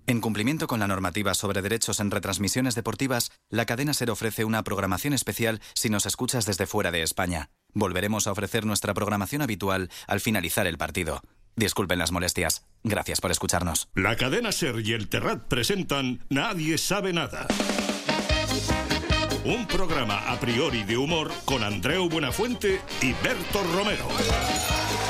En cumplimiento con la normativa sobre derechos en retransmisiones deportivas, la cadena SER ofrece una programación especial si nos escuchas desde fuera de España. Volveremos a ofrecer nuestra programación habitual al finalizar el partido. Disculpen las molestias. Gracias por escucharnos. La cadena SER y el Terrat presentan Nadie sabe nada. Un programa a priori de humor con Andreu Buenafuente y Berto Romero.